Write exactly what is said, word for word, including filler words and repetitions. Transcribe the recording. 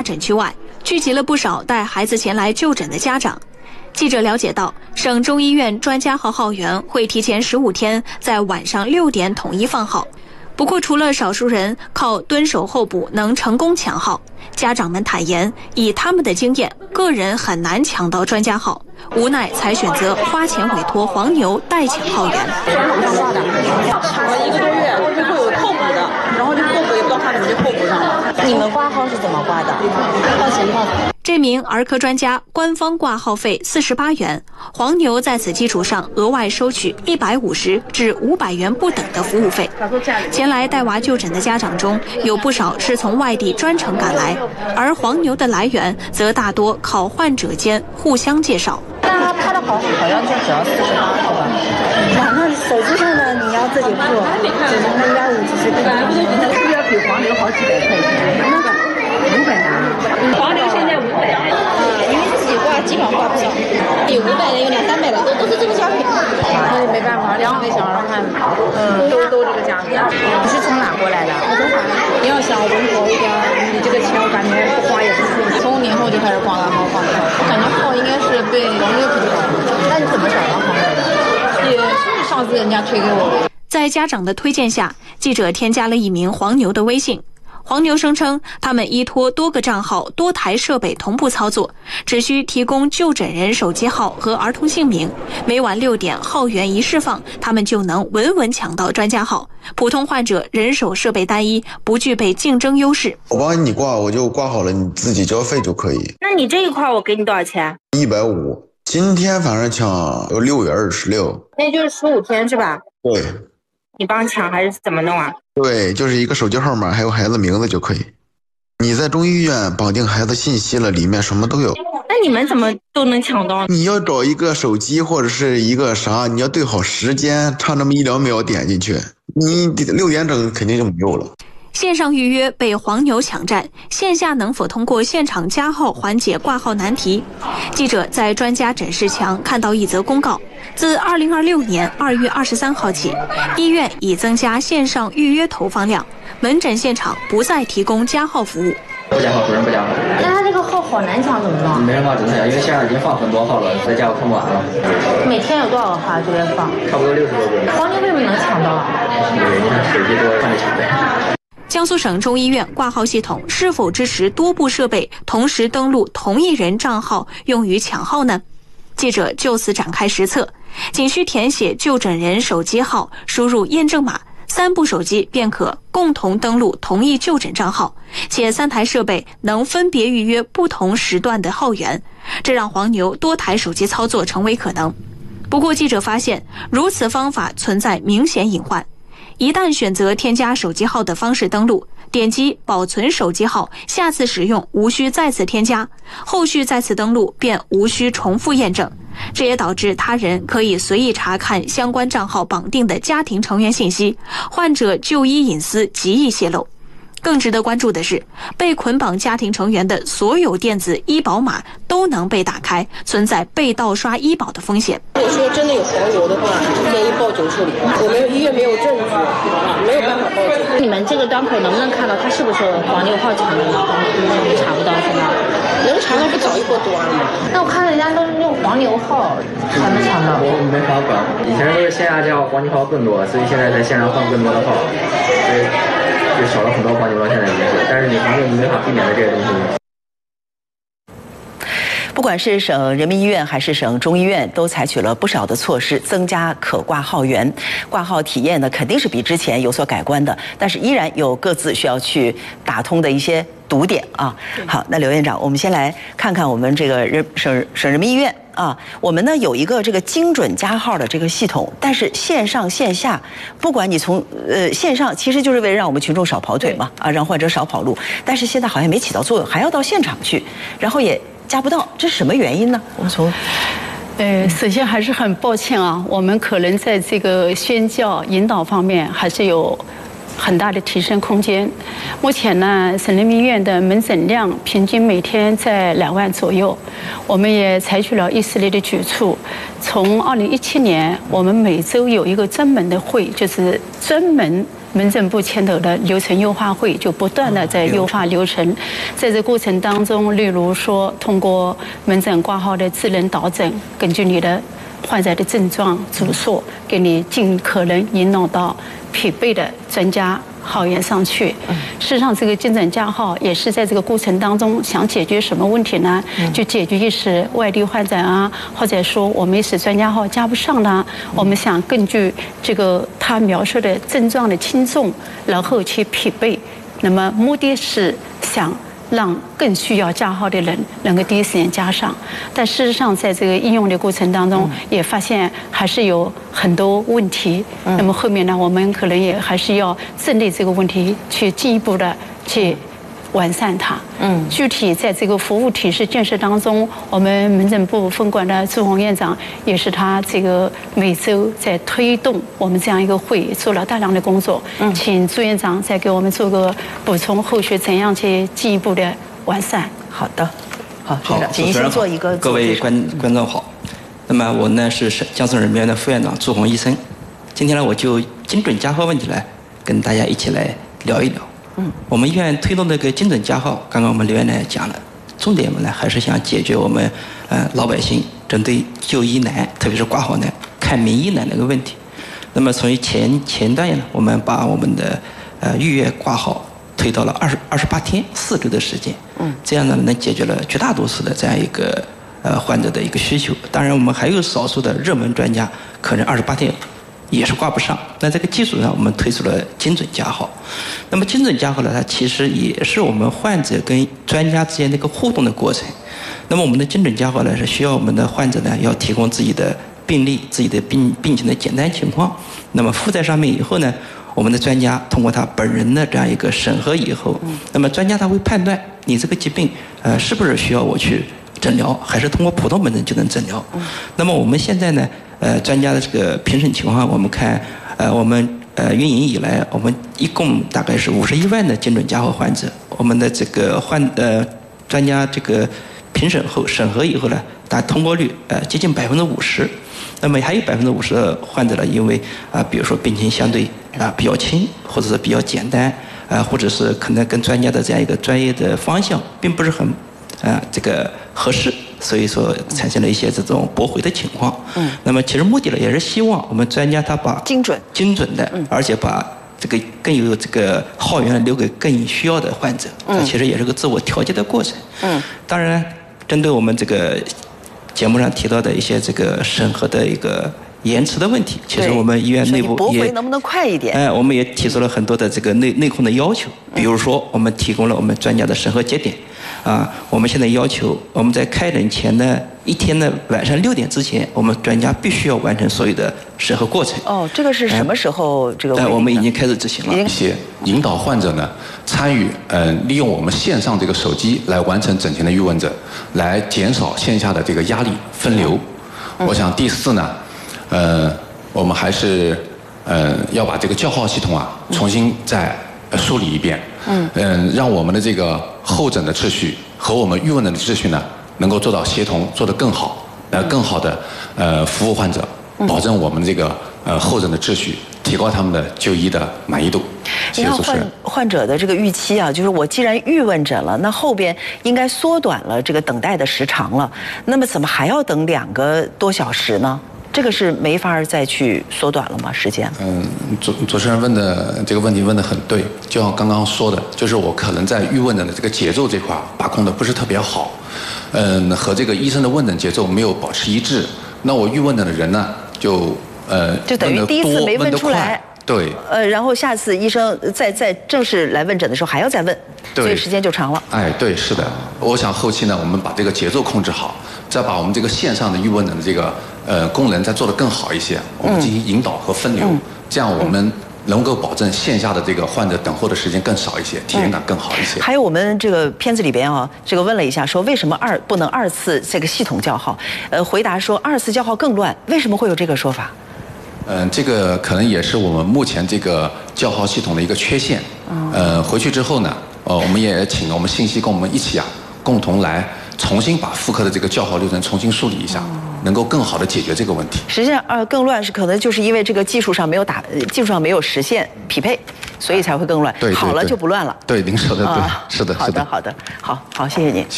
诊区外，聚集了不少带孩子前来就诊的家长。记者了解到，省中医院专家号号源会提前十五天在晚上六点统一放号。不过，除了少数人靠蹲守候补能成功抢号，家长们坦言，以他们的经验，个人很难抢到专家号，无奈才选择花钱委托黄牛代抢号源。 抢了一个多月，就会有候补的，然后就候补也不知道他怎么就候补上了。 你们挂号是怎么挂的？ 花钱挂。 这名儿科专家官方挂号费四十八元，黄牛在此基础上额外收取一百五十至五百元不等的服务费。前来带娃就诊的家长中有不少是从外地专程赶来，而黄牛的来源则大多靠患者间互相介绍。 那他的好好像就只要四十八，是吧？网上手机上的你要自己付，只能一百五十是是不是要比黄牛好几百块钱？那个五百啊，黄牛现在五百， 因为自己挂基本上挂不了，有五百的，有两三百的，都都是这个价位。 那也没办法，两个小孩看，嗯，都都这个价格。 你是从哪过来的？ 我从华南。你要想稳妥一点，你这个钱我感觉不花也不是。从年后就开始挂了号，挂号，我感觉号应该是被黄牛比较多。 那你怎么找到黄牛的？ 也是上次人家推给我的。 在家长的推荐下，记者添加了一名黄牛的微信。黄牛声称，他们依托多个账号、多台设备同步操作，只需提供就诊人手机号和儿童姓名，每晚六点号源一释放，他们就能稳稳抢到专家号。普通患者人手设备单一，不具备竞争优势。 我帮你挂，我就挂好了，你自己交费就可以。 那你这一块我给你多少钱？ 一百五。今天反正抢有六月二十六， 那就是十五天是吧？ 对。 你帮抢还是怎么弄啊？ 对，就是一个手机号码还有孩子名字就可以。你在中医院绑定孩子信息了，里面什么都有。 那你们怎么都能抢到？ 你要找一个手机或者是一个啥，你要对好时间，差那么一两秒点进去，你六点整肯定就没有了。 线上预约被黄牛抢占，线下能否通过现场加号缓解挂号难题？记者在专家诊室墙看到一则公告，自二零二六年二月二十三号起，医院已增加线上预约投放量，门诊现场不再提供加号服务。 不加号，主任不加号。 那他这个号好难抢，怎么弄？ 没办法，只能抢，因为线上已经放很多号了，再加我看不完了。 每天有多少号这边放？ 差不多六十多个。 黄牛为什么能抢到？ 对，你看手机多，看着抢呗。 江苏省中医院挂号系统是否支持多部设备同时登录同一人账号用于抢号呢？记者就此展开实测，仅需填写就诊人手机号，输入验证码，三部手机便可共同登录同一就诊账号，且三台设备能分别预约不同时段的号源，这让黄牛多台手机操作成为可能。不过记者发现，如此方法存在明显隐患。一旦选择添加手机号的方式登录，点击保存手机号，下次使用无需再次添加，后续再次登录便无需重复验证。这也导致他人可以随意查看相关账号绑定的家庭成员信息，患者就医隐私极易泄露。更值得关注的是，被捆绑家庭成员的所有电子医保码都能被打开，存在被盗刷医保的风险。 如果说真的有黄牛的话，建议报警处理。我们医院没有证据，没有办法报警。 你们这个端口能不能看到他是不是黄牛号抢的吗？查不到是吗？ 能查到不早一波多了吗？ 那我看人家都是用黄牛号才能抢到。 我没法管，以前都是线下加号，黄牛号更多，所以现在在线上放更多的号，所以就少了很多黄牛了。现在也是，但是你黄牛你没法避免的这个东西。 不管是省人民医院还是省中医院，都采取了不少的措施，增加可挂号源。挂号体验呢，肯定是比之前有所改观的，但是依然有各自需要去打通的一些堵点啊。好，那刘院长，我们先来看看我们这个人省省人民医院啊，我们呢有一个这个精准加号的这个系统，但是线上线下，不管你从呃线上，其实就是为了让我们群众少跑腿嘛，啊，让患者少跑路，但是现在好像没起到作用，还要到现场去，然后也加不到，这是什么原因呢？我们从， 呃，首先还是很抱歉啊，我们可能在这个宣教引导方面还是有很大的提升空间。目前呢，省人民医院的门诊量平均每天在两万左右，我们也采取了一系列的举措。从二零一七年，我们每周有一个专门的会，就是专门门诊部牵头的流程优化会，就不断的在优化流程。在这过程当中，例如说通过门诊挂号的智能导诊，根据你的患者的症状主诉，给你尽可能引导到匹配的专家号源上去。事实上，这个精准加号也是在这个过程当中想解决什么问题呢？就解决一时外地患者啊，或者说我们一时专家号加不上呢，我们想根据这个他描述的症状的轻重，然后去匹配。那么目的是想让更需要加号的人能够第一时间加上，但事实上在这个应用的过程当中，也发现还是有很多问题。那么后面呢，我们可能也还是要针对这个问题去进一步的去完善它。嗯，具体在这个服务体系建设当中，我们门诊部分管的朱红院长也是他这个每周在推动我们这样一个会，做了大量的工作。嗯，请朱院长再给我们做个补充，后续怎样去进一步的完善？ 好的，好， 好， 请医生做一个各位观观众好。那么我呢是江苏人民医院的副院长朱红医生，今天呢我就精准加号问题呢跟大家一起来聊一聊。嗯，我们医院推动这个精准加号，刚刚我们刘院长讲了，重点我们呢还是想解决我们呃老百姓针对就医难，特别是挂号难、看名医难的一个问题。那么从前前段呢，我们把我们的呃预约挂号推到了二十二十八天四周的时间，嗯，这样呢能解决了绝大多数的这样一个呃患者的一个需求。当然，我们还有少数的热门专家，可能二十八天也是挂不上。那这个基础上，我们推出了精准加号。那么精准加号呢，它其实也是我们患者跟专家之间的一个互动的过程。那么我们的精准加号呢，是需要我们的患者呢要提供自己的病历、自己的病病情的简单情况。那么附在上面以后呢，我们的专家通过他本人的这样一个审核以后，那么专家他会判断你这个疾病呃是不是需要我去诊疗，还是通过普通门诊就能诊疗。那么我们现在呢，呃，专家的这个评审情况，我们看，呃，我们呃运营以来，我们一共大概是五十一万的精准加号患者，我们的这个患呃专家这个评审后审核以后呢，达通过率呃接近百分之五十。那么还有百分之五十的患者呢，因为啊、呃，比如说病情相对啊、呃、比较轻，或者是比较简单，啊、呃，或者是可能跟专家的这样一个专业的方向并不是很啊、呃、这个合适，所以说产生了一些这种驳回的情况。嗯。那么其实目的呢，也是希望我们专家他把精准、 精准的，嗯、而且把这个更有这个号源留给更需要的患者。嗯。这其实也是个自我调节的过程。嗯。当然，针对我们这个节目上提到的一些这个审核的一个延迟的问题，其实我们医院内部也驳回能不能快一点？ 哎，我们也提出了很多的这个内内控的要求，比如说我们提供了我们专家的审核节点，啊，我们现在要求我们在开诊前的一天的晚上六点之前，我们专家必须要完成所有的审核过程。 哦，这个是什么时候这个？ 哎，我们已经开始执行了。 一些引导患者呢参与，呃，利用我们线上这个手机来完成诊前的预问诊，来减少线下的这个压力分流。嗯、我想第四呢，呃，我们还是呃要把这个叫号系统啊重新再梳理一遍。嗯。嗯、呃，让我们的这个候诊的秩序和我们预问诊的秩序呢能够做到协同，做得更好，呃，更好的呃服务患者，保证我们这个呃候诊的秩序。提高他们的就医的满意度。 你看患患者的这个预期啊，就是我既然预问诊了，那后边应该缩短了这个等待的时长了，那么怎么还要等两个多小时呢？这个是没法再去缩短了吗？时间？ 嗯，主主持人问的这个问题问得很对，就像刚刚说的，就是我可能在预问诊的这个节奏这块把控的不是特别好，嗯，和这个医生的问诊节奏没有保持一致，那我预问诊的人呢就。呃， 就等于第一次没问出来， 对， 呃，然后下次医生在在正式来问诊的时候还要再问，所以时间就长了。 哎，对，是的，我想后期呢，我们把这个节奏控制好，再把我们这个线上的预问诊的这个呃功能再做得更好一些，我们进行引导和分流，嗯、这样我们能够保证线下的这个患者等候的时间更少一些，体验感更好一些。 嗯、还有我们这个片子里边啊，这个问了一下，说为什么二不能二次这个系统叫号？呃，回答说二次叫号更乱，为什么会有这个说法？ 嗯，这个可能也是我们目前这个叫号系统的一个缺陷。嗯。呃，回去之后呢，呃，我们也请了我们信息跟我们一起啊，共同来重新把妇科的这个叫号流程重新梳理一下。 能够更好的解决这个问题。 实际上，呃，更乱是可能就是因为这个技术上没有打，技术上没有实现匹配，所以才会更乱。 对， 好了就不乱了。 对，您说的对， 啊、 是的， 好的，好的，好好，谢谢您。谢谢。